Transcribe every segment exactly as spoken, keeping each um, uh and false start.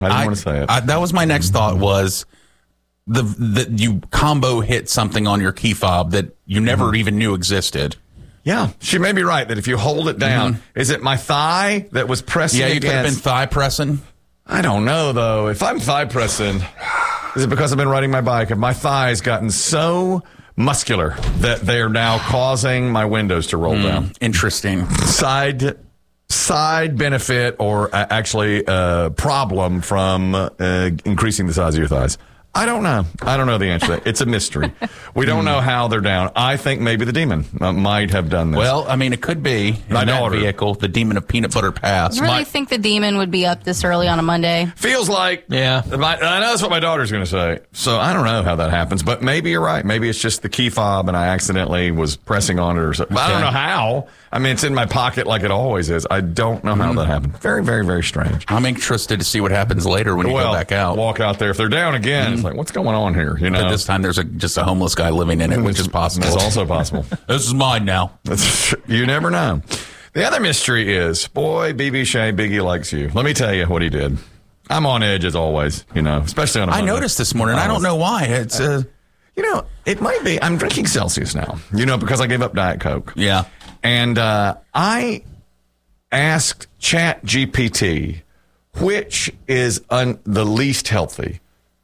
I didn't I, want to say it. I, that was my next thought was the that you combo hit something on your key fob that you never mm-hmm. even knew existed. Yeah, she may be right that if you hold it down, mm-hmm. is it my thigh that was pressing Yeah, you against? could have been thigh pressing. I don't know, though. If I'm thigh pressing, is it because I've been riding my bike? Have my thighs gotten so muscular that they are now causing my windows to roll mm, down? Interesting. Side side benefit or uh, actually uh, problem from uh, increasing the size of your thighs? I don't know. I don't know the answer to that. It's a mystery. We don't know how they're down. I think maybe the demon uh, might have done this. Well, I mean, it could be my in daughter. That vehicle, the demon of Peanut Butter Pass. You really my, think the demon would be up this early on a Monday? Feels like. Yeah. My, I know that's what my daughter's going to say. So I don't know how that happens. But maybe you're right. Maybe it's just the key fob and I accidentally was pressing on it or something. Okay. I don't know how. I mean, it's in my pocket like it always is. I don't know how mm. that happened. Very, very, very strange. I'm interested to see what happens later when you well, go back out. Walk out there. If they're down again, mm. it's like, what's going on here? You know? But this time there's a, just a homeless guy living in it, which is possible. It's also possible. This is mine now. You never know. The other mystery is, boy, B B Shea, Biggie likes you. Let me tell you what he did. I'm on edge as always, you know, especially on a I Monday. noticed this morning. I don't know why. It's uh, You know, it might be. I'm drinking Celsius now, you know, because I gave up Diet Coke. Yeah. And uh, I asked Chat G P T, which is un- the least healthy,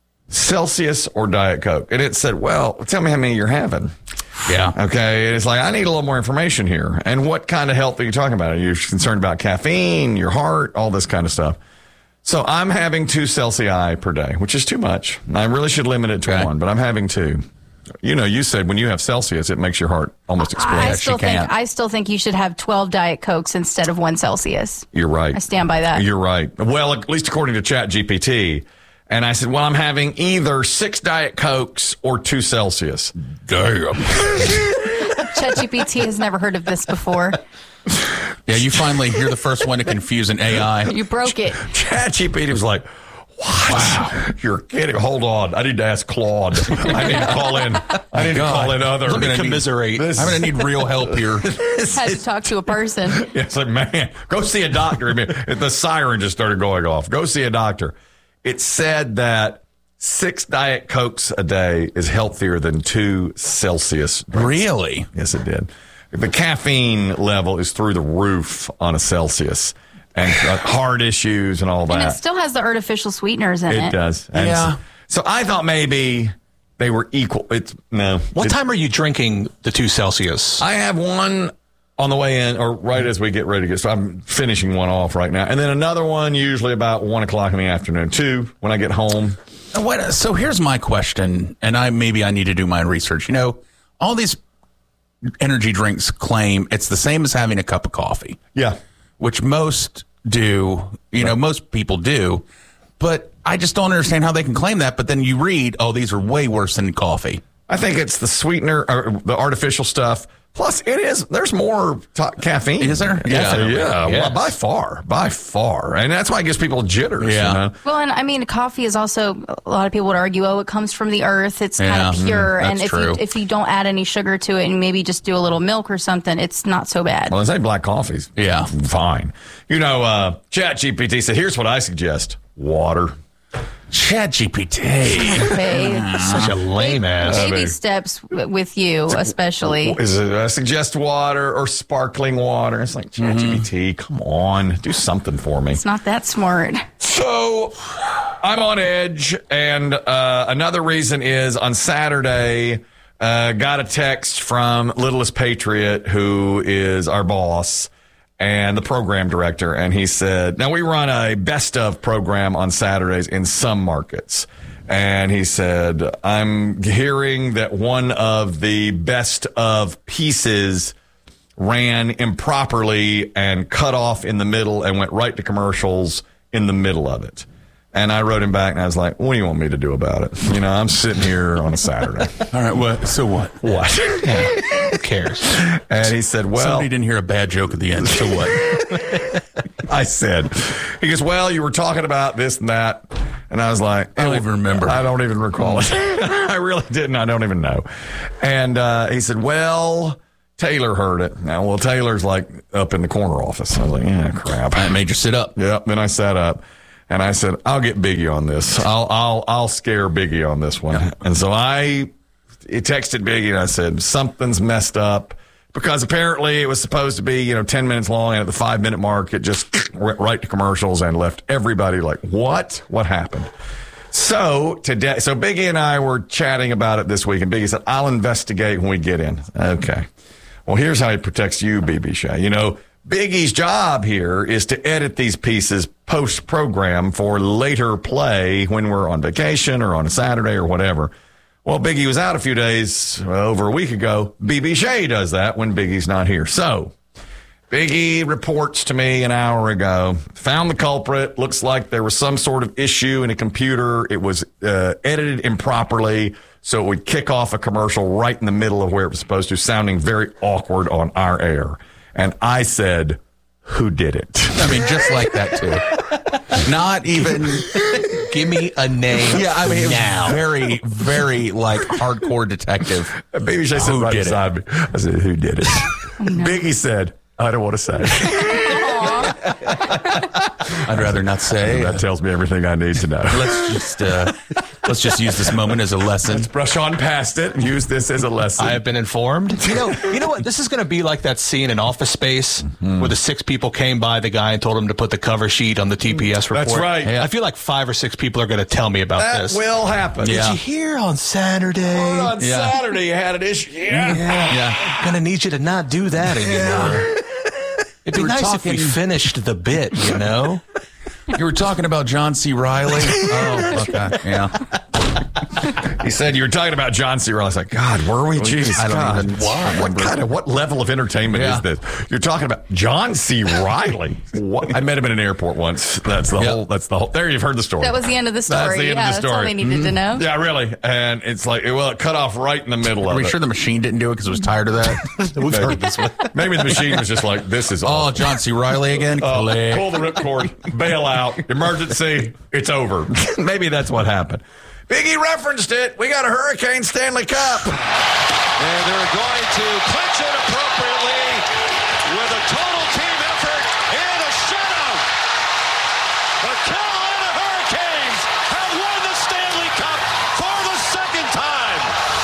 Celsius or Diet Coke? And it said, well, tell me how many you're having. Yeah. Okay. And it's like, I need a little more information here. And what kind of health are you talking about? Are you concerned about caffeine, your heart, all this kind of stuff? So I'm having two Celsius per day, which is too much. I really should limit it to okay. one, but I'm having two. You know, you said when you have Celsius, it makes your heart almost explode. I still think I still think you should have twelve Diet Cokes instead of one Celsius. You're right. I stand by that. You're right. Well, at least according to Chat G P T. And I said, well, I'm having either six Diet Cokes or two Celsius. Damn. Chat G P T has never heard of this before. Yeah, you finally, you're the first one to confuse an A I. You broke it. Chat G P T was like, what? Wow. You're kidding. Hold on. I need to ask Claude. I need to call in. I need God. to call in other. Let me commiserate. Need, I'm going to need real help here. Had to talk to a person. Yeah, it's like, man, go see a doctor. I mean, the siren just started going off. Go see a doctor. It said that six Diet Cokes a day is healthier than two Celsius drinks. Really? Yes, it did. The caffeine level is through the roof on a Celsius. And uh, heart issues and all that. And it still has the artificial sweeteners in it. It does. And yeah. So, so I thought maybe they were equal. It's no. What it, time are you drinking the two Celsius? I have one on the way in, or right as we get ready to get started. I'm finishing one off right now. And then another one usually about one o'clock in the afternoon. Two when I get home. What, so here's my question, and I maybe I need to do my research. You know, all these energy drinks claim it's the same as having a cup of coffee. Yeah. Which most do, you know, most people do, but I just don't understand how they can claim that. But then you read, oh, these are way worse than coffee. I think it's the sweetener, or the artificial stuff. Plus, it is, there's more t- caffeine. Is there? Yeah. Yeah. yeah. Yes. Well, by far. By far. And that's why it gives people jitters. Yeah. You know? Well, and I mean, coffee is also, a lot of people would argue, oh, it comes from the earth. It's yeah. kind of pure. Mm, and if true. you, if you don't add any sugar to it and maybe just do a little milk or something, it's not so bad. Well, I say black coffee's yeah. fine. You know, uh, Chat G P T said, here's what I suggest. Water. Chat G P T. Okay. Such a lame ass. Baby I mean, steps with you, especially. Is it I suggest water or sparkling water? It's like, Chat G P T, come on, do something for me. It's not that smart. So I'm on edge, and uh, another reason is on Saturday, uh, got a text from Littlest Patriot, who is our boss and the program director, and he said, now we run a best of program on Saturdays in some markets. And he said, I'm hearing that one of the best of pieces ran improperly and cut off in the middle and went right to commercials in the middle of it. And I wrote him back, and I was like, what do you want me to do about it? You know, I'm sitting here on a Saturday. All right, what? So what? What? Yeah. Who cares? And he said, well. Somebody didn't hear a bad joke at the end, so what? I said, he goes, well, you were talking about this and that. And I was like, I don't even remember. I don't even recall it. I really didn't. I don't even know. And uh, he said, well, Taylor heard it. Now, well, Taylor's like up in the corner office. I was like, yeah, crap. That made you sit up. Yep. Then I sat up. And I said, I'll get Biggie on this. I'll I'll I'll scare Biggie on this one. Yeah. And so I texted Biggie and I said, something's messed up. Because apparently it was supposed to be, you know, ten minutes long, and at the five minute mark, it just went right to commercials and left everybody like, what? What happened? So today, so Biggie and I were chatting about it this week, and Biggie said, I'll investigate when we get in. Okay. Well, here's how he protects you, B B Shay. You know, Biggie's job here is to edit these pieces post-program for later play when we're on vacation or on a Saturday or whatever. Well, Biggie was out a few days, uh, over a week ago. B B Shay does that when Biggie's not here. So Biggie reports to me an hour ago, found the culprit. Looks like there was some sort of issue in a computer. It was uh, edited improperly, so it would kick off a commercial right in the middle of where it was supposed to, sounding very awkward on our air. And I said, who did it? I mean, just like that, too. Not even... Give me a name. Yeah, I mean, it now. was very, very, like, hardcore detective. Baby Shay said Who right did beside me. I said, who did it? Oh, no. Biggie said, I don't want to say. I'd rather not say. That tells me everything I need to know. Let's just uh, let's just use this moment as a lesson. Let's brush on past it and use this as a lesson. I have been informed. You know, you know what? This is going to be like that scene in Office Space mm-hmm. where the six people came by the guy and told him to put the cover sheet on the T P S report. That's right. Yeah. I feel like five or six people are going to tell me about that this. That will happen. Yeah. Did you hear on Saturday? Well, on yeah. Saturday you had an issue. Yeah. Yeah. yeah. Going to need you to not do that anymore. Yeah. It'd be we nice talking... if we finished the bit, you know? You were talking about John C. Reilly? Oh, okay. Yeah. He said you were talking about John C. Reilly. I was like, God, were we? Jeez, I don't God. even Why? What kind of what level of entertainment yeah. is this? You're talking about John C. Reilly. What? I met him in an airport once. That's the yeah. whole. That's the whole. There, you've heard the story. That was the end of the story. That's the end yeah, of the story. That's all they needed mm-hmm. to know. Yeah, really. And it's like, well, it cut off right in the middle Are of we it. sure the machine didn't do it because it was tired of that? We've heard this one. Maybe the machine was just like, this is all. Oh, John C. Reilly again? Uh, pull the ripcord, bail out, emergency, it's over. Maybe that's what happened. Biggie referenced it. We got a Hurricane Stanley Cup. And they're going to clinch it appropriately with a total team effort and a shutout. The Carolina Hurricanes have won the Stanley Cup for the second time.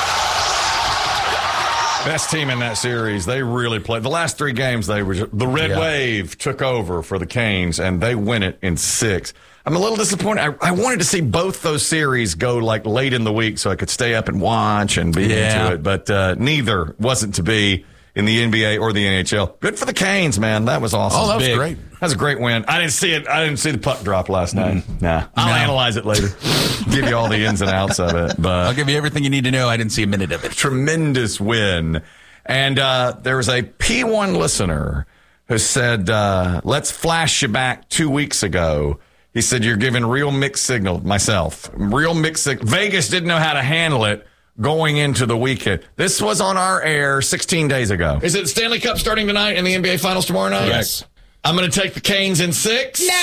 Best team in that series. They really played. The last three games, they were the Red yeah. Wave took over for the Canes, and they win it in six. I'm a little disappointed. I, I wanted to see both those series go like late in the week so I could stay up and watch and be yeah. into it, but uh, neither wasn't to be in the N B A or the N H L. Good for the Canes, man. That was awesome. Oh, that was Big. great. That was a great win. I didn't see it. I didn't see the puck drop last night. Mm. Nah. I'll no. analyze it later. Give you all the ins and outs of it. But I'll give you everything you need to know. I didn't see a minute of it. Tremendous win. And uh, there was a P one listener who said, uh, let's flash you back two weeks ago. He said, you're giving real mixed signal, myself, real mixed signal. Vegas didn't know how to handle it going into the weekend. This was on our air sixteen days ago. Is it Stanley Cup starting tonight and the N B A Finals tomorrow night? Yes. I'm going to take the Canes in six. No!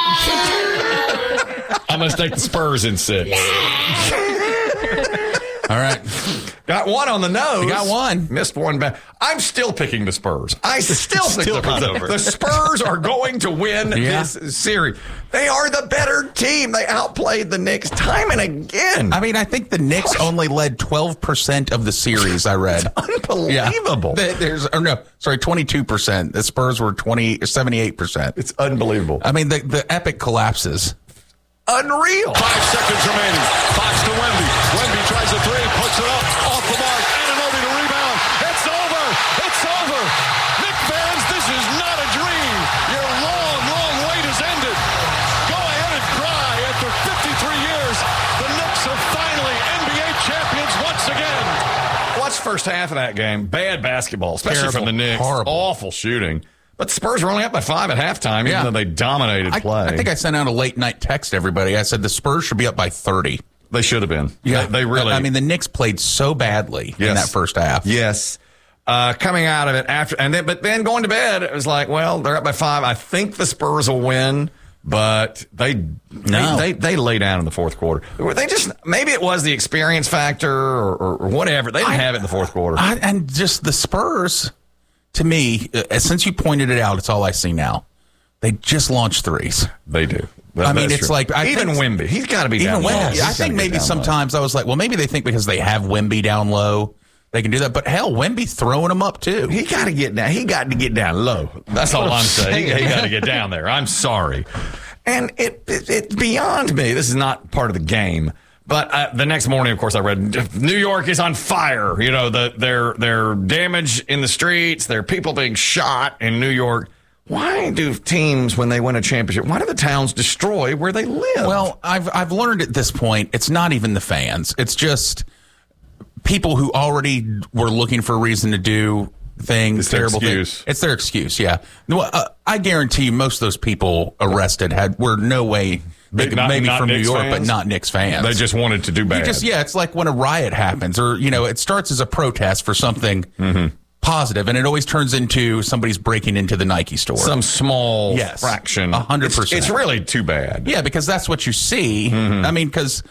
I'm going to take the Spurs in six. All right. Got one on the nose. We got one. Missed one back. I'm still picking the Spurs. I still think Still the, over. the Spurs are going to win Yeah. this series. They are the better team. They outplayed the Knicks time and again. I mean, I think the Knicks only led twelve percent of the series, I read. Unbelievable. Yeah. There's, or no, sorry, twenty-two percent. The Spurs were twenty, seventy-eight percent. It's unbelievable. I mean, the, the epic collapses. Unreal. Five seconds remaining. Fox to Wemby. Wemby tries a three, puts it up, off the mark. Anunoby to rebound. It's over. It's over. Knick fans, this is not a dream. Your long, long wait has ended. Go ahead and cry. After fifty-three years, the Knicks are finally N B A champions once again. Watch the first half of that game. Bad basketball, especially Terrible. from the Knicks. Horrible. Awful shooting. But the Spurs were only up by five at halftime, even Yeah. though they dominated I, play. I think I sent out a late night text to everybody. I said the Spurs should be up by thirty. They should have been. They, they really. I mean, the Knicks played so badly in Yes. that first half. Yes. Uh, coming out of it after, and then, but then going to bed, it was like, well, they're up by five. I think the Spurs will win, but they, No. they, they, they lay down in the fourth quarter. They just, maybe it was the experience factor or, or, or whatever. They didn't I, have it in the fourth quarter. I, and just the Spurs, to me, uh, since you pointed it out, it's all I see now. They just launched threes. They do. That- I mean, that's it's true. like I even think, Wemby, he's got to be even down low. Wemby. He's I gotta think get maybe down low. sometimes I was like, well, maybe they think because they have Wemby down low, they can do that. But hell, Wemby's throwing him up too. He got to get down. He got to get down low. That's all I'm saying. He, he got to get down there. I'm sorry. And it, it it's beyond me. This is not part of the game. But uh, the next morning, of course, I read New York is on fire. You know, the their their damage in the streets. There are people being shot in New York. Why do teams, when they win a championship, why do the towns destroy where they live? Well, I've I've learned at this point, it's not even the fans. It's just people who already were looking for a reason to do things, It's their terrible excuse. things. It's their excuse, yeah. No, uh, I guarantee you most of those people arrested had were no way, they could- Not- maybe not from Knicks New York, fans? but not Knicks fans. They just wanted to do bad. You just, yeah, it's like when a riot happens, or, you know, it starts as a protest for something Mm-hmm. positive, and it always turns into somebody's breaking into the Nike store. Some small Yes, fraction. a hundred It's- percent. It's really too bad. Yeah, because that's what you see. Mm-hmm. I mean, because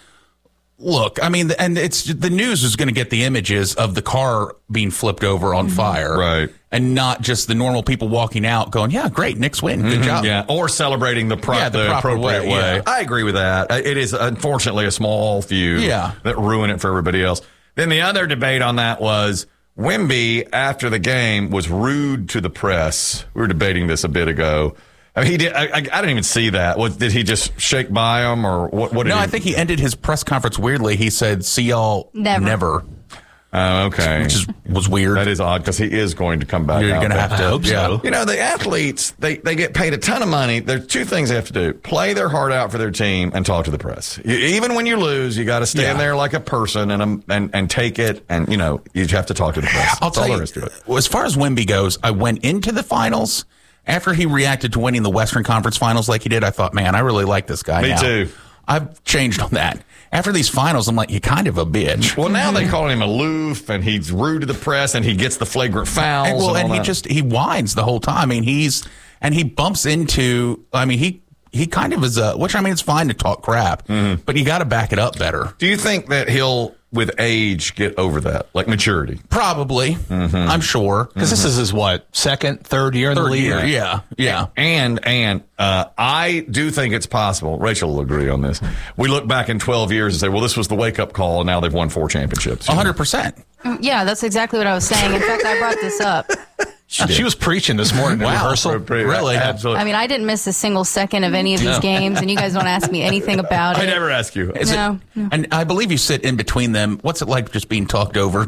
look, I mean, and it's the news is going to get the images of the car being flipped over on fire, Right. and not just the normal people walking out going, "Yeah, great, Knicks win, good job." Yeah, or celebrating the, pro- Yeah, the the, proper appropriate way, way. yeah. I agree with that. It is unfortunately a small few Yeah. that ruin it for everybody else. Then the other debate on that was Wemby, after the game, was rude to the press. We were debating this a bit ago. I mean, he did. I, I, I didn't even see that. What, did he just shake by him, or what? What did No, he? I think he ended his press conference weirdly. He said, "See y'all Never." never," Oh, okay. which is, was weird. That is odd because he is going to come back. You're out going to there. have to. I hope yeah. so. You know, the athletes, they, they get paid a ton of money. There's two things they have to do. Play their heart out for their team and talk to the press. You, even when you lose, you got to stand Yeah. there like a person and, um, and and take it. And, you know, you have to talk to the press. I'll That's tell all you, there is to it. as far as Wemby goes, I went into the finals. After he reacted to winning the Western Conference Finals like he did, I thought, man, I really like this guy Me now. too. I've changed on that. After these finals, I'm like, you're kind of a bitch. Well, now they call him aloof and he's rude to the press and he gets the flagrant fouls. And, well, and, and all he that. just he whines the whole time. I mean, he's and he bumps into. I mean, he he kind of is a. Which I mean, it's fine to talk crap, Mm-hmm. but you got to back it up better. Do you think that he'll, with age, get over that? Like maturity? Probably, Mm-hmm. I'm sure. Because this is his what second, third year in the Third league. year, yeah, yeah. And and uh, I do think it's possible. Rachel will agree on this. We look back in twelve years and say, well, this was the wake up call, and now they've won four championships. A hundred percent. Yeah, that's exactly what I was saying. In fact, I brought this up. She was preaching this morning in Wow. rehearsal. Really? Absolutely. I mean, I didn't miss a single second of any of these games, and you guys don't ask me anything about it. I never ask you. Is No, it, And I believe you sit in between them. What's it like just being talked over?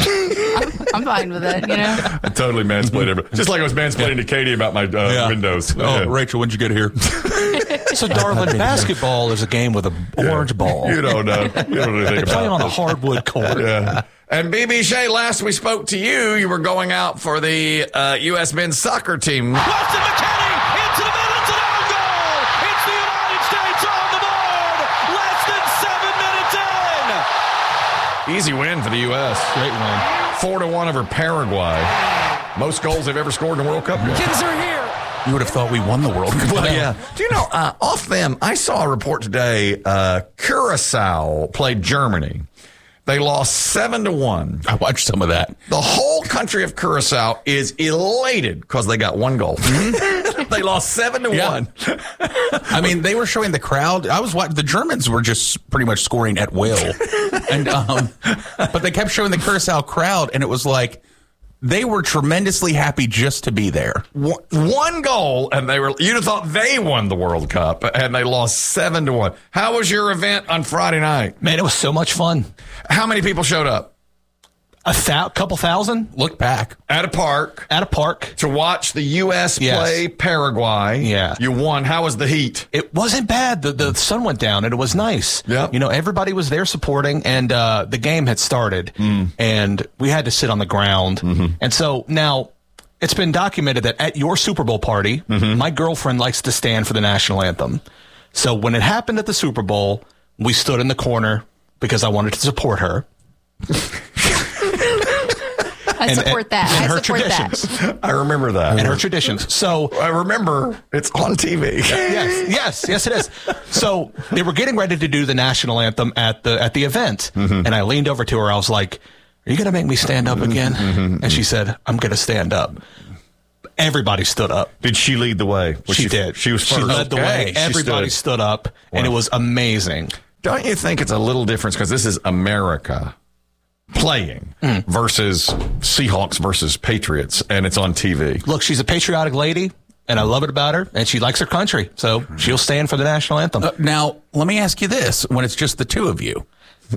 I'm fine with it, you know? I totally mansplained everybody. Just like I was mansplaining to Katie about my uh, windows. Oh, Yeah. Rachel, when'd you get here? So, darling, basketball is a game with an orange ball. You don't know. You don't know anything about Playing on a it. hardwood court. Yeah. And B B Shea, last we spoke to you, you were going out for the uh, U S men's soccer team. Weston McKennie into the middle. It's an own goal. It's the United States on the board. Less than seven minutes in. Easy win for the U S. Great win. Four to one over Paraguay. Most goals they've ever scored in the World Cup. Kids are here. You would have thought we won the World Cup. Well, yeah. Do you know, uh, off them, I saw a report today, uh, Curacao played Germany. They lost seven to one. I watched some of that. The whole country of Curacao is elated because they got one goal. They lost seven to Yeah. one. I mean, they were showing the crowd. I was watching. The Germans were just pretty much scoring at will, and um, but they kept showing the Curacao crowd, and it was like they were tremendously happy just to be there. One one goal, and they were. You'd have thought they won the World Cup, and they lost seven to one. How was your event on Friday night? Man, it was so much fun. How many people showed up A thou- couple thousand Look back. at a park at a park. to watch the U S Yes. play Paraguay? Yeah. You won. How was the heat? It wasn't bad. The the sun went down and it was nice. Yep. You know, everybody was there supporting, and uh, the game had started, and we had to sit on the ground. And so now it's been documented that at your Super Bowl party, my girlfriend likes to stand for the national anthem. So when it happened at the Super Bowl, we stood in the corner because I wanted to support her. I support that. And I her support traditions. that. I remember that. And her traditions. So I remember it's on T V. yes, yes, yes, it is. So they were getting ready to do the national anthem at the at the event, and I leaned over to her. I was like, "Are you going to make me stand up again?" And she said, "I'm going to stand up." Everybody stood up. Did she lead the way? Was She, did. She was first. She led the way. She Everybody stood. stood up, and it was amazing. Don't you think it's a little difference because this is America playing mm. versus Seahawks versus Patriots, and it's on T V? Look, she's a patriotic lady, and I love it about her, and she likes her country, so she'll stand for the national anthem. Uh, now, let me ask you this. When it's just the two of you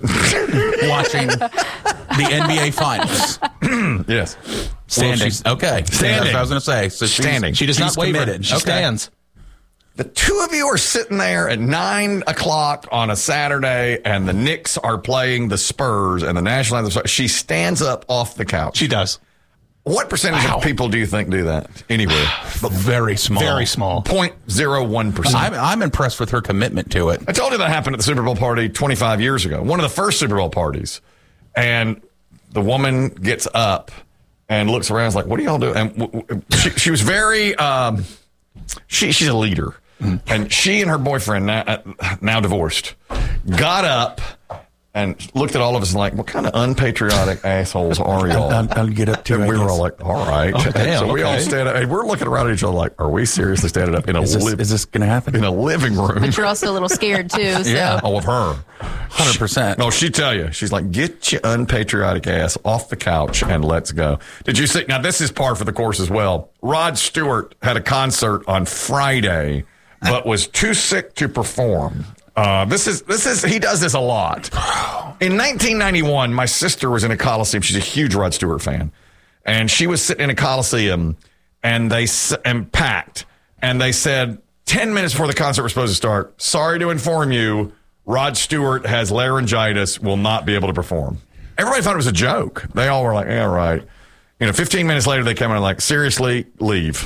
watching the N B A Finals. Yes. Standing. Well, okay. Standing. That's what I was going to say. So Standing. She does she's not waver. committed. She Okay. stands. The two of you are sitting there at nine o'clock on a Saturday, and the Knicks are playing the Spurs, and the national anthem. She stands up off the couch. She does. What percentage Wow. of people do you think do that anywhere? Very small. Very small. zero point zero one percent. I'm, I'm impressed with her commitment to it. I told you that happened at the Super Bowl party twenty-five years ago, one of the first Super Bowl parties. And the woman gets up and looks around and is like, what are y'all doing? And w- w- she, she was very, um, she, she's a leader. And she and her boyfriend, now, uh, now divorced, got up and looked at all of us and like, what kind of unpatriotic assholes are y'all? I'll, I'll get up to And it, we I were guess. all like, all right. Oh, damn, so we all okay. stand up. And we're looking around at each other like, are we seriously standing up in a, Is this, li- is this going to happen? in a living room? But you're also a little scared too. So. Yeah. Oh, of her. one hundred percent. No, she tell you. She's like, get your unpatriotic ass off the couch and let's go. Did you see? Now, this is par for the course as well. Rod Stewart had a concert on Friday, but was too sick to perform. Uh, this is, this is, he does this a lot. In nineteen ninety-one, my sister was in a Coliseum. She's a huge Rod Stewart fan. And she was sitting in a Coliseum and they, s- and packed. And they said, ten minutes before the concert was supposed to start, sorry to inform you, Rod Stewart has laryngitis, will not be able to perform. Everybody thought it was a joke. They all were like, yeah, right. You know, fifteen minutes later, they came in and like, seriously, leave.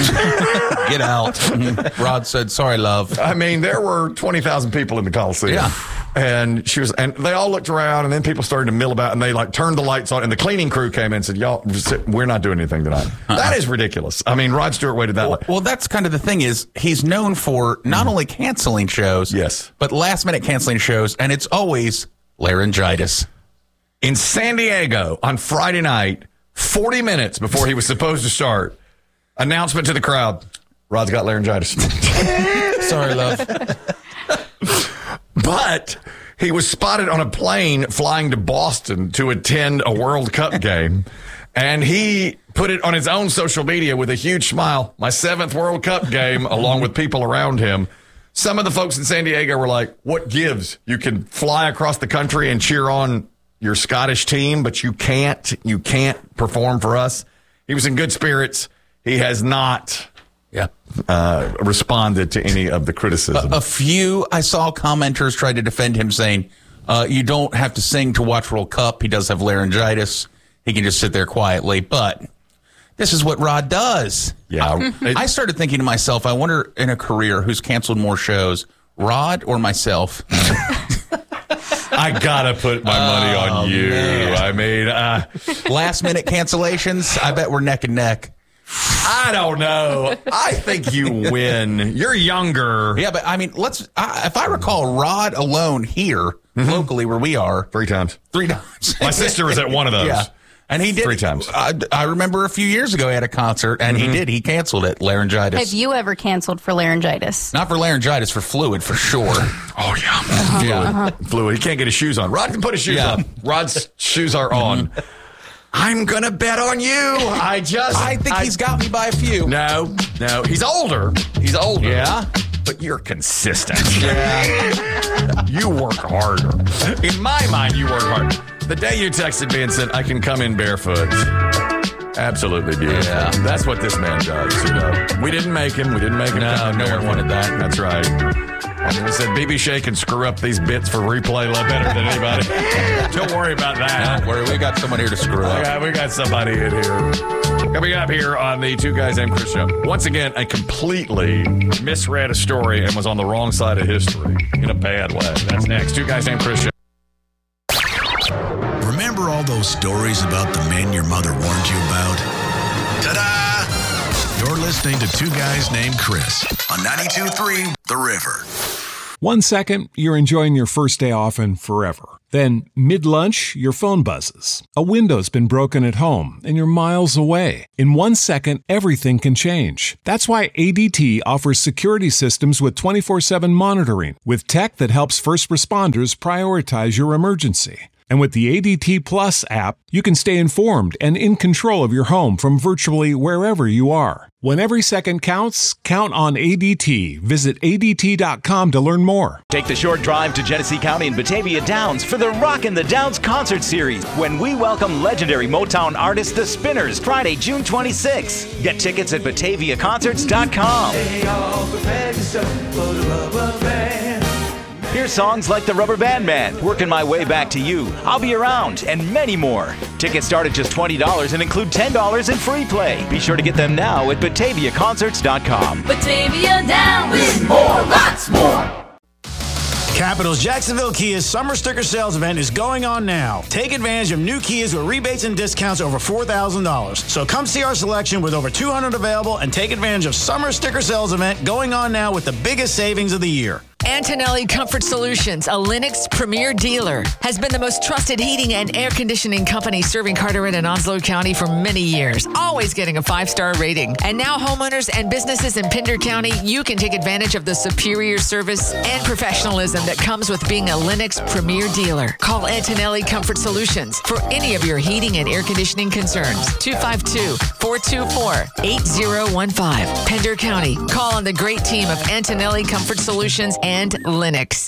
Get out. Rod said, sorry, love. I mean, there were twenty thousand people in the Coliseum. Yeah. And she was, and they all looked around, and then people started to mill about, and they like turned the lights on, and the cleaning crew came in and said, y'all, we're not doing anything tonight. Uh-uh. That is ridiculous. I mean, Rod Stewart waited that Well, long. well, that's kind of the thing is he's known for not only canceling shows, Yes. but last minute canceling shows, and it's always laryngitis. In San Diego on Friday night, forty minutes before he was supposed to start, announcement to the crowd, Rod's got laryngitis. Sorry, love. But he was spotted on a plane flying to Boston to attend a World Cup game. And he put it on his own social media with a huge smile. My seventh World Cup game, along with people around him. Some of the folks in San Diego were like, what gives? You can fly across the country and cheer on your Scottish team, but you can't, you can't perform for us. He was in good spirits. He has not Yeah. uh, responded to any of the criticism. A few, I saw commenters try to defend him saying, uh, you don't have to sing to watch World Cup. He does have laryngitis. He can just sit there quietly. But this is what Rod does. Yeah. I started thinking to myself, I wonder in a career who's canceled more shows, Rod or myself? I gotta put my money on you. man. I mean, uh, Last minute cancellations, I bet we're neck and neck. I don't know. I think you win. You're younger. Yeah, but I mean, let's. I, if I recall, Rod alone here locally where we are Three times. three times. My sister was at one of those. Yeah, and he did Three times. I, I remember a few years ago he had a concert, and he did. He canceled it. Laryngitis. Have you ever canceled for laryngitis? Not for laryngitis, for fluid, for sure. Oh, yeah. Yeah. Fluid. He can't get his shoes on. Rod can put his shoes Yeah. on. Rod's shoes are on. I'm going to bet on you. I just. I think he's got me by a few. No, no. He's older. He's older. Yeah. But you're consistent. Yeah. You work harder. In my mind, you work hard. The day you texted me and said, I can come in barefoot. Absolutely beautiful. Yeah. That's what this man does. You know? We didn't make him. We didn't make him. No, come in no one barefoot. wanted that. That's right. And we said, B B Shea can screw up these bits for replay a lot better than anybody. Don't worry about that. Don't worry, we got someone here to screw We up. got, we got somebody in here. Coming up here on the Two Guys Named Chris show. Once again, I completely misread a story and was on the wrong side of history in a bad way. That's next. Two Guys Named Chris show. Remember all those stories about the men your mother warned you about? Ta-da! You're listening to Two Guys Named Chris on ninety-two point three The River. One second, you're enjoying your first day off and forever. Then, mid-lunch, your phone buzzes. A window's been broken at home, and you're miles away. In one second, everything can change. That's why A D T offers security systems with twenty-four seven monitoring, with tech that helps first responders prioritize your emergency. And with the A D T Plus app, you can stay informed and in control of your home from virtually wherever you are. When every second counts, count on A D T. Visit A D T dot com to learn more. Take the short drive to Genesee County and Batavia Downs for the Rockin' the Downs concert series when we welcome legendary Motown artist The Spinners Friday, June twenty-sixth. Get tickets at Batavia Concerts dot com. Hear songs like The Rubber Band Man, Working My Way Back to You, I'll Be Around, and many more. Tickets start at just twenty dollars and include ten dollars in free play. Be sure to get them now at Batavia Concerts dot com. Batavia Down with more, lots more. Capital's Jacksonville Kia's Summer Sticker Sales Event is going on now. Take advantage of new Kias with rebates and discounts over four thousand dollars. So come see our selection with over two hundred available and take advantage of Summer Sticker Sales Event going on now with the biggest savings of the year. Antonelli Comfort Solutions, a Lennox premier dealer, has been the most trusted heating and air conditioning company serving Carteret and Onslow County for many years, always getting a five-star rating. And now homeowners and businesses in Pender County, you can take advantage of the superior service and professionalism that comes with being a Lennox premier dealer. Call Antonelli Comfort Solutions for any of your heating and air conditioning concerns. two five two, four two four, eight zero one five. Pender County. Call on the great team of Antonelli Comfort Solutions and And Lennox.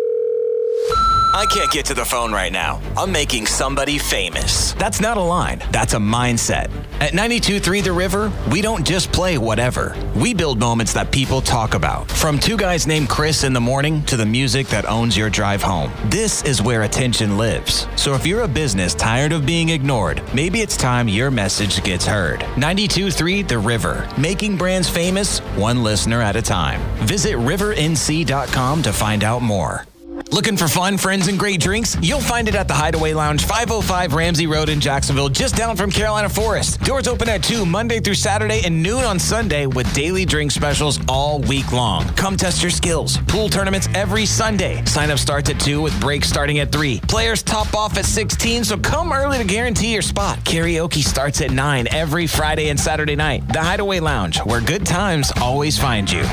I can't get to the phone right now. I'm making somebody famous. That's not a line. That's a mindset. At ninety-two point three The River, we don't just play whatever. We build moments that people talk about. From two guys named Chris in the morning to the music that owns your drive home. This is where attention lives. So if you're a business tired of being ignored, maybe it's time your message gets heard. ninety-two point three The River. Making brands famous, one listener at a time. Visit river n c dot com to find out more. Looking for fun, friends, and great drinks? You'll find it at the Hideaway Lounge, five oh five Ramsey Road in Jacksonville, just down from Carolina Forest. Doors open at two Monday through Saturday and noon on Sunday with daily drink specials all week long. Come test your skills. Pool tournaments every Sunday. Sign up starts at two with breaks starting at three. Players top off at sixteen, so come early to guarantee your spot. Karaoke starts at nine every Friday and Saturday night. The Hideaway Lounge, where good times always find you.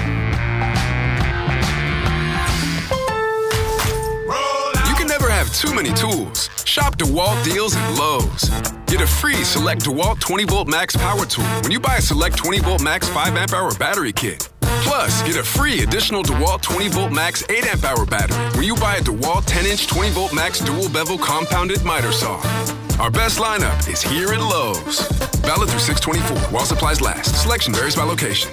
Have too many tools. Shop DeWalt deals at Lowe's. Get a free Select DeWalt twenty volt Max power tool when you buy a Select twenty volt Max five amp hour battery kit. Plus, get a free additional DeWalt twenty volt Max eight amp hour battery when you buy a DeWalt ten inch twenty volt Max dual bevel compounded miter saw. Our best lineup is here at Lowe's. Valid through six twenty-four while supplies last. Selection varies by location.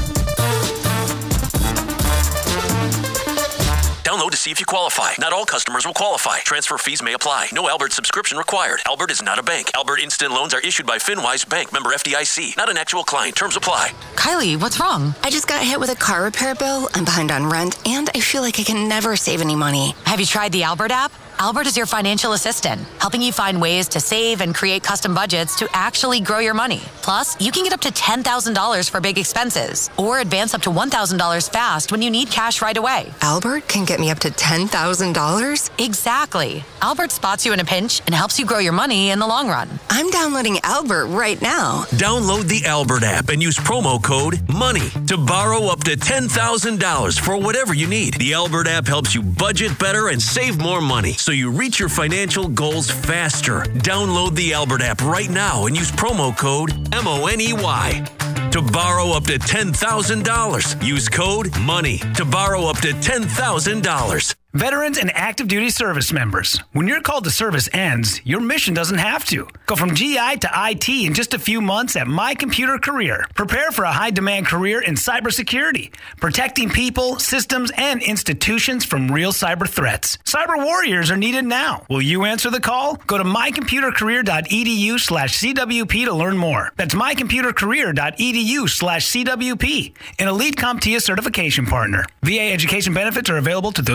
Download to see if you qualify. Not all customers will qualify. Transfer fees may apply. No Albert subscription required. Albert is not a bank. Albert Instant Loans are issued by FinWise Bank, member F D I C. Not an actual client. Terms apply. Kylie, what's wrong? I just got hit with a car repair bill. I'm behind on rent, and I feel like I can never save any money. Have you tried the Albert app? Albert is your financial assistant, helping you find ways to save and create custom budgets to actually grow your money. Plus, you can get up to ten thousand dollars for big expenses or advance up to one thousand dollars fast when you need cash right away. Albert can get me up to ten thousand dollars? Exactly. Albert spots you in a pinch and helps you grow your money in the long run. I'm downloading Albert right now. Download the Albert app and use promo code MONEY to borrow up to ten thousand dollars for whatever you need. The Albert app helps you budget better and save more money, so you reach your financial goals faster. Download the Albert app right now and use promo code M O N E Y to borrow up to ten thousand dollars. Use code MONEY to borrow up to ten thousand dollars. Veterans and active duty service members, when your call to service ends, your mission doesn't have to. Go from G I to I T in just a few months at My Computer Career. Prepare for a high-demand career in cybersecurity, protecting people, systems, and institutions from real cyber threats. Cyber warriors are needed now. Will you answer the call? Go to mycomputercareer.edu slash CWP to learn more. That's mycomputercareer.edu slash CWP, an Elite CompTIA certification partner. V A education benefits are available to those who qualify.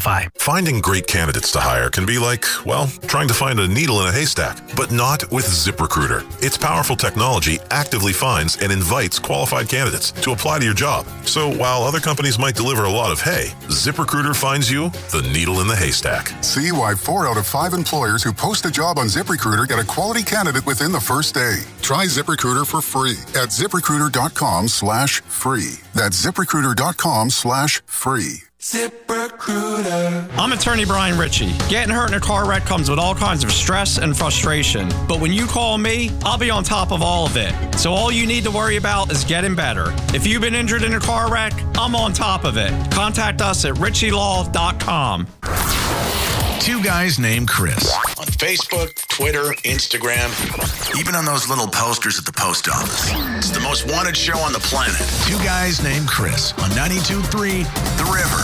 qualify. Finding great candidates to hire can be like, well, trying to find a needle in a haystack, but not with ZipRecruiter. Its powerful technology actively finds and invites qualified candidates to apply to your job. So while other companies might deliver a lot of hay, ZipRecruiter finds you the needle in the haystack. See why four out of five employers who post a job on ZipRecruiter get a quality candidate within the first day. Try ZipRecruiter for free at ZipRecruiter.com slash free. That's ZipRecruiter.com slash free. ZipRecruiter. I'm attorney Brian Ritchie. Getting hurt in a car wreck comes with all kinds of stress and frustration. But when you call me, I'll be on top of all of it. So all you need to worry about is getting better. If you've been injured in a car wreck, I'm on top of it. Contact us at ritchie law dot com. Two guys named Chris. On Facebook, Twitter, Instagram, even on those little posters at the post office. It's the most wanted show on the planet. Two guys named Chris on ninety-two point three The River.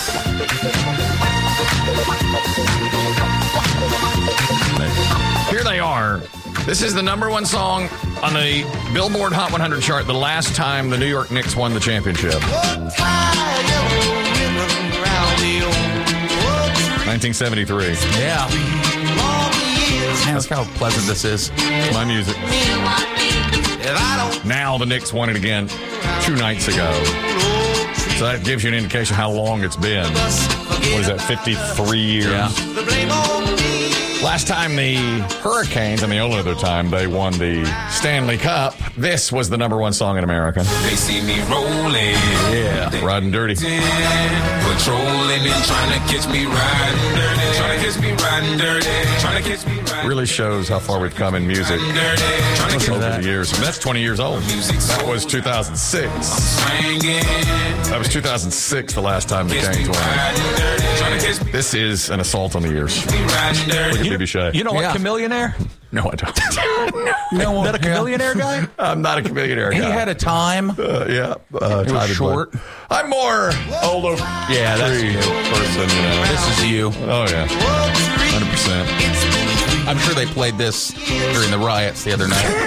Here they are. This is the number one song on the Billboard Hot one hundred chart the last time the New York Knicks won the championship. nineteen seventy-three. Yeah. Man, look how pleasant this is. My music. Now the Knicks won it again two nights ago. So that gives you an indication how long it's been. What is that, fifty-three years? Yeah. Last time the Hurricanes, and the only other time they won the Stanley Cup, this was the number one song in America. They see me rolling. Yeah, riding dirty. Patrolling and trying to catch me riding dirty. Trying to catch me riding dirty. Trying to catch me riding. Really shows how far we've come in music over the years. I mean, that's twenty years old. That was two thousand six. That was two thousand six, the last time the Canes won. This is an assault on the years. Look at B B Shea. You know what, Yeah. Chameleonaire? No, I don't. No, Not a Chameleonaire guy? I'm not a Chameleonaire He guy. had a time. Uh, yeah. Uh, It was short. I'm more old. Yeah, that's free you. person, you know. This is you. Oh, yeah. one hundred percent. I'm sure they played this during the riots the other night.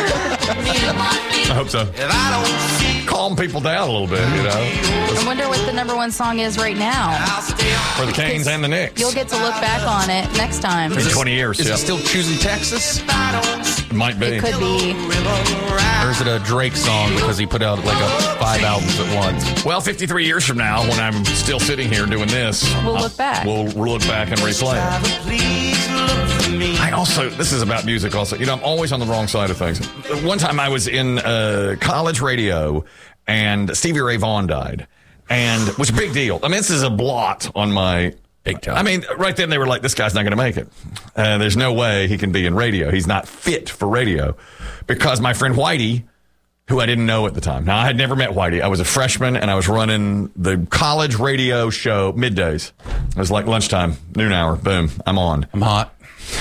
I hope so. Calm people down a little bit, you know. I wonder what the number one song is right now. For the Canes and the Knicks. You'll get to look back on it next time. In twenty years, Is yeah. it still Choosing Texas? It might be. It could be. Or is it a Drake song because he put out like a five albums at once? Well, fifty-three years from now, when I'm still sitting here doing this, We'll look back. We'll look back and replay it. I also, this is about music also. You know, I'm always on the wrong side of things. One time I was in uh, college radio and Stevie Ray Vaughan died. And it was a big deal. I mean, this is a blot on my... Big time. I mean, right then they were like, this guy's not going to make it. Uh, there's no way he can be in radio. He's not fit for radio. Because my friend Whitey, who I didn't know at the time. Now, I had never met Whitey. I was a freshman, and I was running the college radio show middays. It was like lunchtime, noon hour. Boom, I'm on. I'm hot.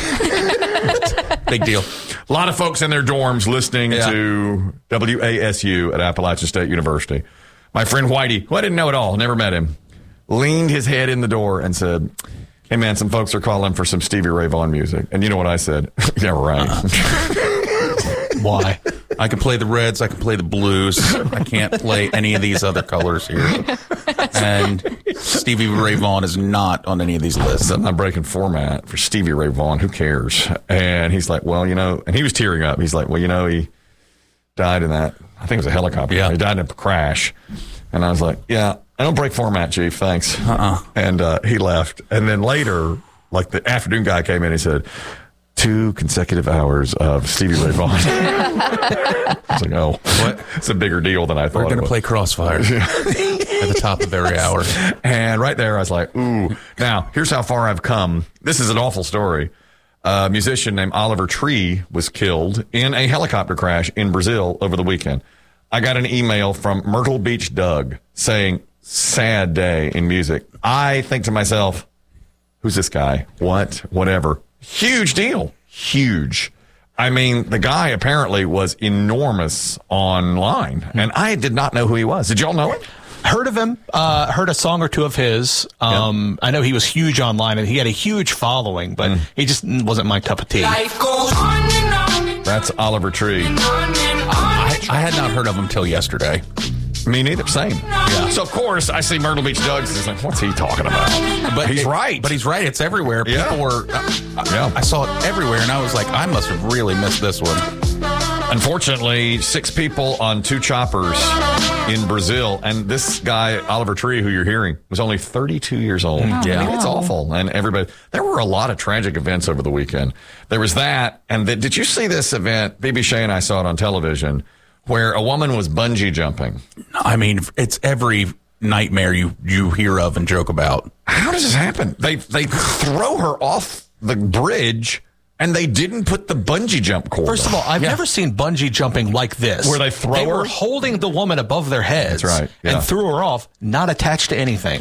Big deal. A lot of folks in their dorms listening Yeah. to W A S U at Appalachian State University. My friend Whitey, who I didn't know at all, never met him, leaned his head in the door and said, hey, man, some folks are calling for some Stevie Ray Vaughan music. And you know what I said? Yeah, right. Uh-uh. Why? I can play the reds. I can play the blues. I can't play any of these other colors here. And Stevie Ray Vaughan is not on any of these lists. I'm not breaking format for Stevie Ray Vaughan. Who cares? And he's like, well, you know, and he was tearing up. He's like, well, you know, he died in that, I think it was a helicopter. Yeah. He died in a crash. And I was like, yeah, I don't break format, Chief. Thanks. Uh-uh. And uh, he left. And then later, like the afternoon guy came in, he said, two consecutive hours of Stevie Ray Vaughan. I was like, oh, what? It's a bigger deal than I thought. We're going it to was. play Crossfire at the top of every hour. And right there, I was like, ooh. Now, here's how far I've come. This is an awful story. A musician named Oliver Tree was killed in a helicopter crash in Brazil over the weekend. I got an email from Myrtle Beach Doug saying, sad day in music. I think to myself, who's this guy? What? Whatever. Huge deal. Huge. I mean, the guy apparently was enormous online, and I did not know who he was. Did y'all know it? Heard of him, uh, heard a song or two of his. Um, yeah. I know he was huge online, and he had a huge following, but mm. he just wasn't my cup of tea. Life goes on and on. That's Oliver Tree. I, I had not heard of him till yesterday. Me neither. Same. Yeah. So, of course, I see Myrtle Beach Doug's. He's like, what's he talking about? But he's it- right. But he's right. It's everywhere. People Yeah. were. Uh, yeah. I saw it everywhere, and I was like, I must have really missed this one. Unfortunately, six people on two choppers in Brazil. And this guy, Oliver Tree, who you're hearing, was only thirty-two years old. Oh, yeah. I mean, it's no. awful. And everybody, there were a lot of tragic events over the weekend. There was that. And the, did you see this event? B B Shea and I saw it on television where a woman was bungee jumping. I mean, it's every nightmare you, you hear of and joke about. How does this happen? They, they throw her off the bridge. And they didn't put the bungee jump cord. First of all, I've Yeah. never seen bungee jumping like this. Where they throw They her? were holding the woman above their heads. That's right, yeah. And threw her off, not attached to anything.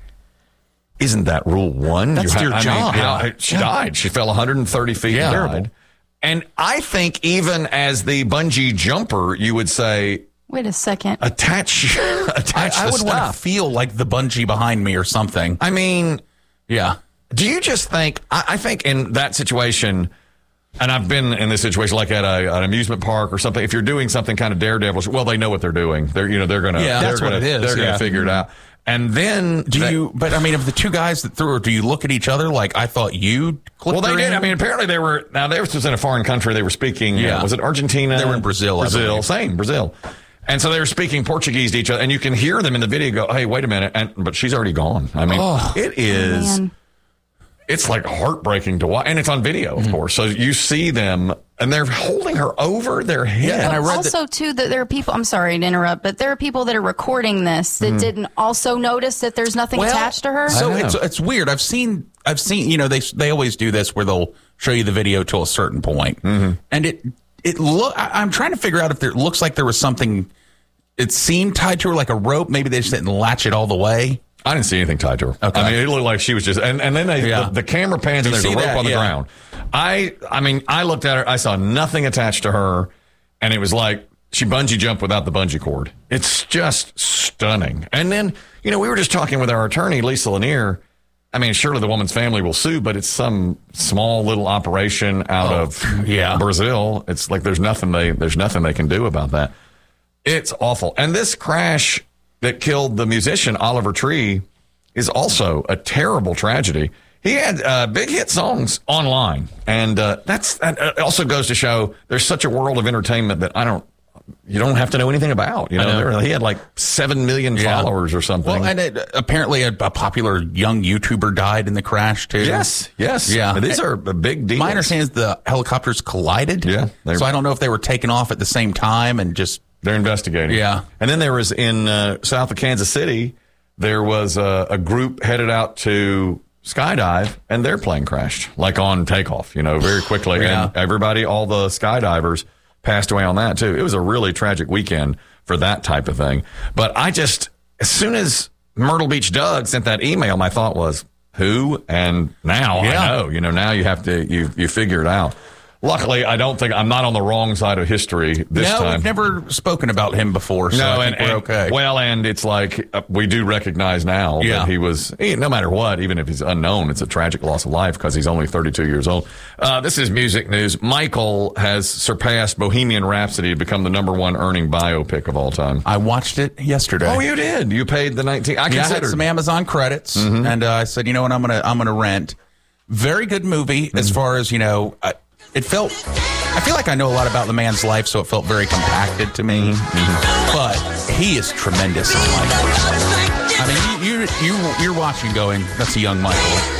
Isn't that rule one? That's You ha- your I mean, job. how- Yeah. she Yeah. died. She fell one hundred thirty feet Yeah. and Terrible. died. And I think even as the bungee jumper, you would say, Wait a second. attach, attach I, I the would want to stuff. feel like the bungee behind me or something. I mean, yeah. do you just think, I, I think in that situation, and I've been in this situation like at a, an amusement park or something, if you're doing something kind of daredevilish, well, they know what they're doing. They're, you know, they're going to, Yeah, they're that's what gonna, it is, They're going yeah. to figure it out. And then Do they- you, but I mean, of the two guys that threw her, do you look at each other like, I thought you clipped Well, they her did. in? I mean, apparently they were. Now, this was in a foreign country. They were speaking. Yeah. Uh, was it Argentina? They were in Brazil, I Brazil, believe. same Brazil. And so they were speaking Portuguese to each other, and you can hear them in the video go, "Hey, wait a minute!" And but she's already gone. I mean, Oh. it is. Man. It's like heartbreaking to watch, and it's on video, of course. So you see them, and they're holding her over their head. and I read also, too, that there are people, I'm sorry to interrupt, but there are people that are recording this that didn't also notice that there's nothing Well, attached to her. So I know. it's it's weird. I've seen I've seen you know they they always do this where they'll show you the video to a certain point, Mm-hmm. and it it look. I- I'm trying to figure out if there it looks like there was something. It seemed tied to her like a rope. Maybe they just didn't latch it all the way. I didn't see anything tied to her. Okay. I mean, it looked like she was just, and, and then they, Yeah. the, the camera pans and You there's a see rope that, on the yeah. ground. I, I mean, I looked at her, I saw nothing attached to her, and it was like she bungee jumped without the bungee cord. It's just stunning. And then, you know, we were just talking with our attorney, Lisa Lanier. I mean, surely the woman's family will sue, but it's some small little operation out Oh, of yeah. Brazil. It's like there's nothing they, there's nothing they can do about that. It's awful. And this crash that killed the musician Oliver Tree is also a terrible tragedy. He had uh, big hit songs online, and uh, that's that uh, also goes to show there's such a world of entertainment that I don't, you don't have to know anything about. You know, I know. There- he had like seven million Yeah. followers or something. Well, and it, apparently a, a popular young YouTuber died in the crash too. yes, yes, Yeah. These are a big deal. My understanding is the helicopters collided. Yeah, they're- So I don't know if they were taken off at the same time and just. They're investigating. Yeah. And then there was in uh, south of Kansas City, there was a, a group headed out to skydive, and their plane crashed, like on takeoff, you know, very quickly. Yeah. And everybody, all the skydivers passed away on that, too. It was a really tragic weekend for that type of thing. But I just, as soon as Myrtle Beach Doug sent that email, my thought was, who? And now Yeah. I know, you know, now you have to, you, you figure it out. Luckily, I don't think I'm not on the wrong side of history this no, time. we've never spoken about him before, so No, I and, think we're and- okay. well, and it's like uh, we do recognize now Yeah. that he was, he, no matter what, even if he's unknown, it's a tragic loss of life because he's only thirty-two years old. Uh, this is music news. Michael has surpassed Bohemian Rhapsody to become the number one earning biopic of all time. I watched it yesterday. Oh, you did? You paid the nineteen? I yeah, I had considered. some Amazon credits, Mhm. and uh, I said, you know what, I'm gonna I'm gonna rent. Very good movie as Mm-hmm. far as you know. I, it felt. I feel like I know a lot about the man's life, so it felt very compacted to me. Mm-hmm. But he is tremendous as Michael. I mean, you you you you're watching, going, that's a young Michael.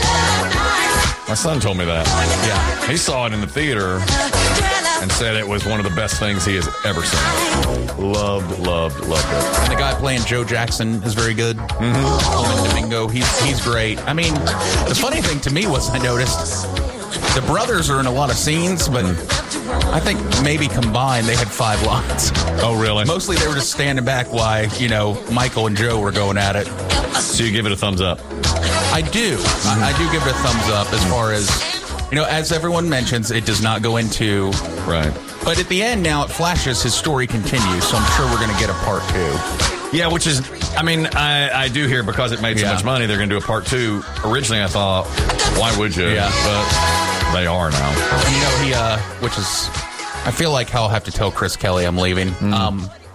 My son told me that. Yeah, he saw it in the theater and said it was one of the best things he has ever seen. Loved, loved, loved it. And the guy playing Joe Jackson is very good. Mm-hmm. Coleman Domingo, he's he's great. I mean, the funny thing to me was I noticed the brothers are in a lot of scenes, but I think maybe combined they had five lines. Oh, really? Mostly they were just standing back while, you know, Michael and Joe were going at it. So you give it a thumbs up? I do. I, I do give it a thumbs up as far as, you know, as everyone mentions, it does not go into. Right. But at the end now, it flashes, his story continues, so I'm sure we're going to get a part two. Yeah, which is, I mean, I, I do hear because it made so Yeah. much money, they're going to do a part two. Originally, I thought, why would you? Yeah. But they are now. And you know, he, uh, which is, I feel like I'll have to tell Chris Kelly I'm leaving. Um,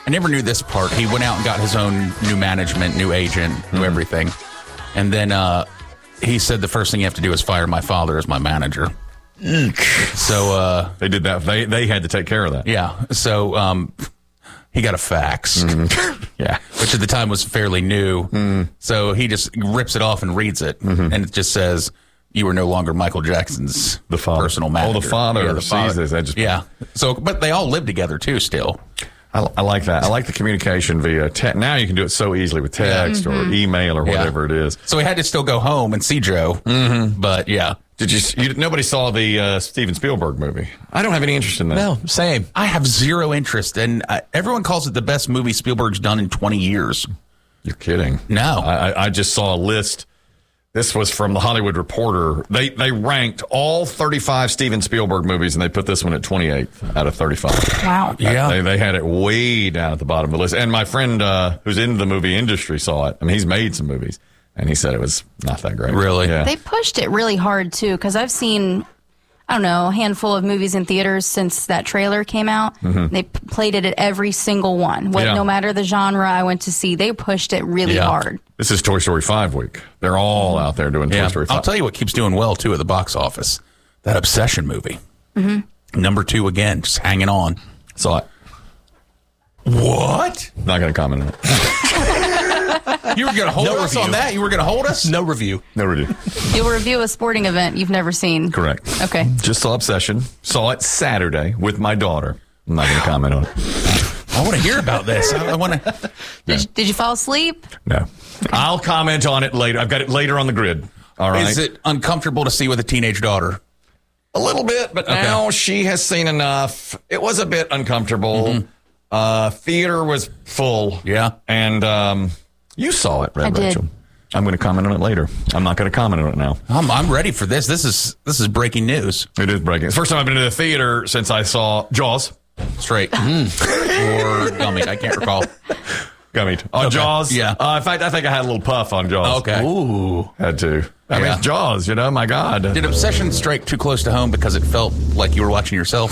I never knew this part. He went out and got his own new management, new agent, new everything. And then uh, he said the first thing you have to do is fire my father as my manager. So uh, they did that. They they had to take care of that. Yeah. So um, he got a fax. Mm-hmm. Yeah. Which at the time was fairly new. Mm. So he just rips it off and reads it. Mm-hmm. And it just says, you are no longer Michael Jackson's the father. personal manager. Oh, the father. Yeah, the father. Sees this. That just, yeah. So, but they all live together too still. I, I like that. I like the communication via text. Now you can do it so easily with text Yeah. or Mhm. email or Yeah. whatever it is. So he had to still go home and see Joe. Mm-hmm. But yeah. Did you, you? Nobody saw the uh, Steven Spielberg movie. I don't have any interest in that. No, same. I have zero interest, and uh, everyone calls it the best movie Spielberg's done in twenty years. You're kidding. No. I, I- I just saw a list. This was from the Hollywood Reporter. They they ranked all thirty-five Steven Spielberg movies, and they put this one at twenty-eighth out of thirty-five. Wow. Yeah. They, they had it way down at the bottom of the list. And my friend uh, who's in the movie industry saw it. I mean, he's made some movies, and he said it was not that great. Really? Yeah. They pushed it really hard too, because I've seen, I don't know, a handful of movies in theaters since that trailer came out. Mhm. They p- played it at every single one. What, Yeah. No matter the genre I went to see, they pushed it really Yeah. hard. This is Toy Story five week. They're all out there doing Yeah. Toy Story five. I'll tell you what keeps doing well, too, at the box office. That Obsession movie. Mm-hmm. Number two again, just hanging on. Saw it. What? Not going to comment on it. You were going to hold No us review. on that? You were going to hold us? No review. No review. You'll review a sporting event you've never seen. Correct. Okay. Just saw Obsession. Saw it Saturday with my daughter. I'm not going to comment on it. I want to hear about this. I, I want to. Did, you, did you fall asleep? No. I'll comment on it later. I've got it later on the grid. All right. Is it uncomfortable to see with a teenage daughter? A little bit, but Okay. now she has seen enough. It was a bit uncomfortable. Mm-hmm. Uh, theater was full. Yeah. And um, you saw it, Red I did. Rachel. I'm going to comment on it later. I'm not going to comment on it now. I'm, I'm ready for this. This is this is breaking news. It is breaking. It's the first time I've been to the theater since I saw Jaws. Straight. Or Gummy. I can't recall. Gummied. On Okay. Jaws? Yeah. Uh, in fact, I think I had a little puff on Jaws. Okay. Ooh. Had to. I mean, Yeah. it's Jaws, you know? My God. Did Obsession strike too close to home because it felt like you were watching yourself?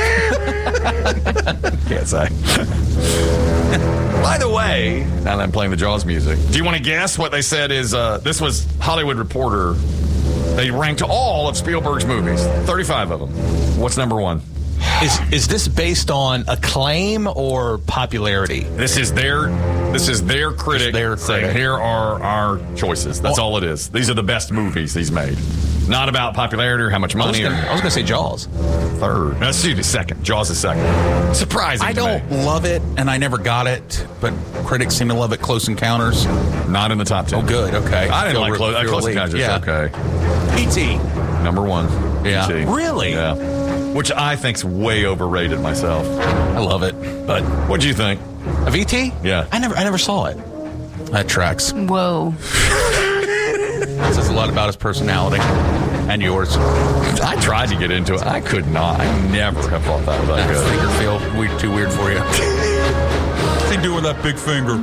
Can't say. By the way, now that I'm playing the Jaws music, do you want to guess what they said is, uh, this was Hollywood Reporter. They ranked all of Spielberg's movies, thirty-five of them. What's number one? Is is this based on acclaim or popularity? This is their this is their critic their saying, critic. here are our choices. That's all it is. These are the best movies he's made. Not about popularity or how much I was money. gonna, I was gonna say Jaws. Third. No, excuse me, second. Jaws is second. Surprising. I to don't me. love it, and I never got it, but critics seem to love it. Close Encounters. Not in the top ten. Oh, good. Okay. I didn't Feel like re- Close, uh, feel Close relieved. Encounters. Yeah. Okay. P T. Number one. Yeah. E T. Really? Yeah. Which I think's way overrated myself. I love it. But what'd you think? Of E T? Yeah. I never I never saw it. That tracks. Whoa. Says a lot about his personality and yours. I tried to get into it. I could not. I never have thought that was that That good. finger feel weird, too weird for you. What's he do with that big finger?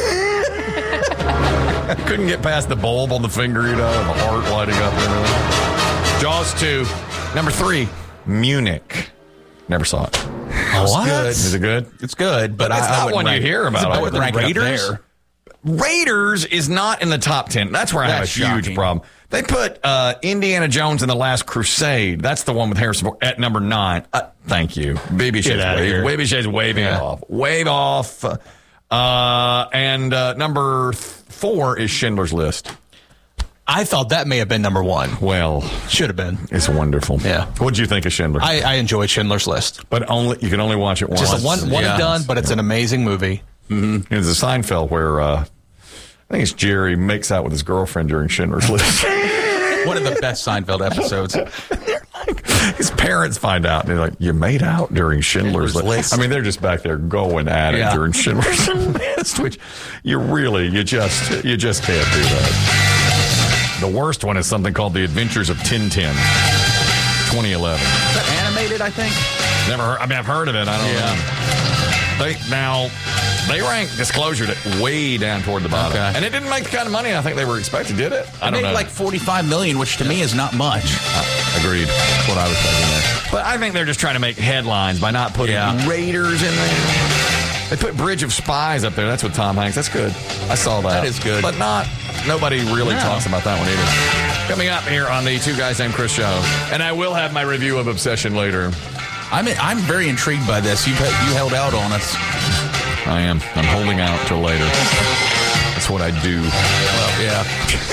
Couldn't get past the bulb on the finger, you know, and the heart lighting up. You know. Jaws two. Number three, Munich. Never saw it. What? Good. Is it good? It's good, but, But it's I, I not wouldn't one you rank- hear about. I I wouldn't rank it up Raiders? there. Raiders is not in the top ten. That's where I That's have a huge shocking. problem. They put uh, Indiana Jones and the Last Crusade. That's the one with Harrison Ford at number nine. Uh, thank you. Baby Get Shay's outta waving, here. Baby Shay's waving Yeah. it off. Wave off. Uh, and uh, number th- four is Schindler's List. I thought that may have been number one. Well, Should have been. it's wonderful. Yeah. What'd you think of Schindler? I, I enjoyed Schindler's List. but only you can only watch it once. Just a one one Yeah. and done, but it's an amazing movie. Mm-hmm. It's a Seinfeld where uh, I think it's Jerry makes out with his girlfriend during Schindler's List. One of the best Seinfeld episodes. His parents find out and they're like, "You made out during Schindler's, Schindler's List." List. I mean, they're just back there going at it Yeah. during Schindler's List, which you really, you just, you just can't do that. The worst one is something called The Adventures of Tintin, twenty eleven. Is that animated, I think? Never heard. I mean, I've heard of it. I don't Yeah. know. They now they rank Disclosure to way down toward the bottom, Okay. and it didn't make the kind of money I think they were expecting, did it? I I don't made know. like forty-five million, which to me is not much. Uh, agreed. That's what I was thinking there. But I think they're just trying to make headlines by not putting Yeah. Raiders in there. They put Bridge of Spies up there. That's with Tom Hanks. That's good. I saw that. That is good. But not, nobody really No. talks about that one either. Coming up here on the Two Guys Named Chris show. And I will have my review of Obsession later. I'm I'm very intrigued by this. You you held out on us. I am. I'm holding out till later. That's what I do. Well, yeah.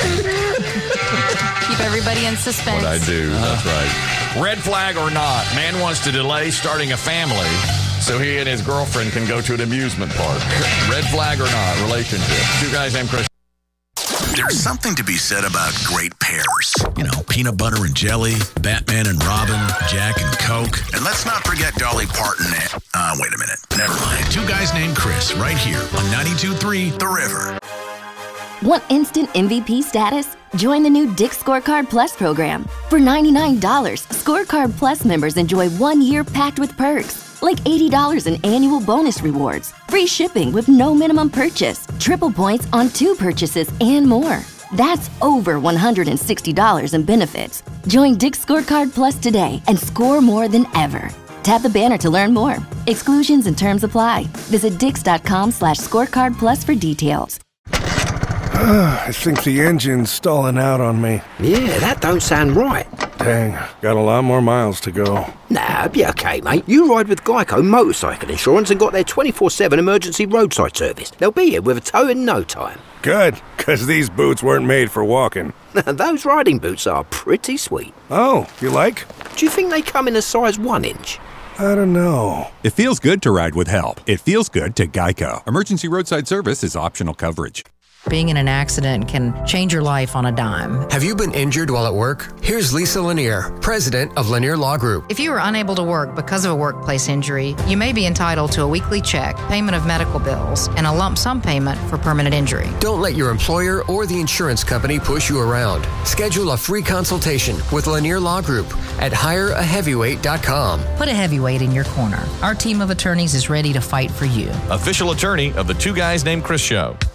Keep everybody in suspense. What I do. That's right. Red flag or not, man wants to delay starting a family so he and his girlfriend can go to an amusement park. Red flag or not, relationship. Two Guys Named Chris. There's something to be said about great pairs. You know, peanut butter and jelly, Batman and Robin, Jack and Coke. And let's not forget Dolly Parton. And, uh, wait a minute. Never mind. Two Guys Named Chris, right here on ninety-two point three The River. Want instant M V P status? Join the new Dick's Scorecard Plus program. For ninety-nine dollars, Scorecard Plus members enjoy one year packed with perks, like eighty dollars in annual bonus rewards, free shipping with no minimum purchase, triple points on two purchases, and more. That's over one hundred sixty dollars in benefits. Join Dick's Scorecard Plus today and score more than ever. Tap the banner to learn more. Exclusions and terms apply. Visit dix.com slash scorecard plus for details. I think the engine's stalling out on me. Yeah, that don't sound right. Dang, got a lot more miles to go. Nah, be okay, mate. You ride with Geico Motorcycle Insurance and got their twenty-four seven emergency roadside service. They'll be here with a tow in no time. Good, because these boots weren't made for walking. Those riding boots are pretty sweet. Oh, you like? Do you think they come in a size one inch? I don't know. It feels good to ride with help. It feels good to Geico. Emergency roadside service is optional coverage. Being in an accident can change your life on a dime. Have you been injured while at work? Here's Lisa Lanier, president of Lanier Law Group. If you are unable to work because of a workplace injury, you may be entitled to a weekly check, payment of medical bills, and a lump sum payment for permanent injury. Don't let your employer or the insurance company push you around. Schedule a free consultation with Lanier Law Group at hire a heavyweight dot com. Put a heavyweight in your corner. Our team of attorneys is ready to fight for you. Official attorney of the Two Guys Named Chris show.